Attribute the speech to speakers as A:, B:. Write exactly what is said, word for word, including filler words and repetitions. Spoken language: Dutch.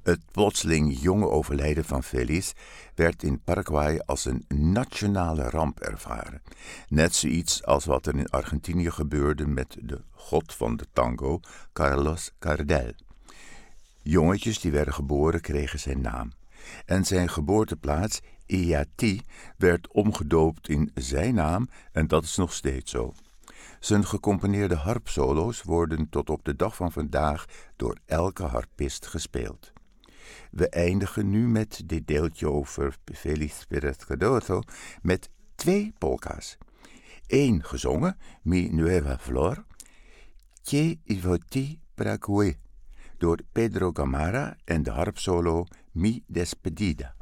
A: Het plotseling jonge overlijden van Feliz werd in Paraguay als een nationale ramp ervaren. Net zoiets als wat er in Argentinië gebeurde met de god van de tango, Carlos Gardel. Jongetjes die werden geboren kregen zijn naam. En zijn geboorteplaats, Iati, werd omgedoopt in zijn naam en dat is nog steeds zo. Zijn gecomponeerde harpsolo's worden tot op de dag van vandaag door elke harpist gespeeld. We eindigen nu met dit deeltje over Feliz Pérez Cardozo met twee polka's. Eén gezongen, Mi Nueva Flor, Que Ivoti Paraguay, door Pedro Gamarra en de harpsolo Mi Despedida.